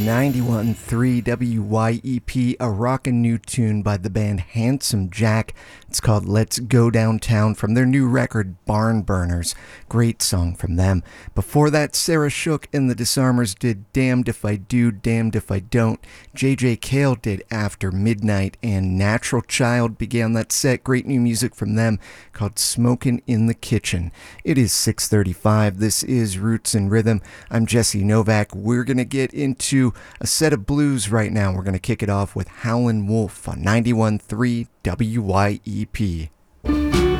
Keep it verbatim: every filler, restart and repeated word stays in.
ninety-one point three W Y E P, a rockin' new tune by the band Handsome Jack. It's called Let's Go Downtown from their new record Barn Burners. Great song from them. Before that, Sarah Shook and the Disarmers did Damned If I Do, Damned If I Don't. J J Cale did After Midnight, and Natural Child began that set. Great new music from them called Smokin' in the Kitchen. It is six thirty-five. This is Roots and Rhythm. I'm Jesse Novak. We're going to get into a set of blues right now. We're going to kick it off with Howlin' Wolf on ninety-one point three W Y E P.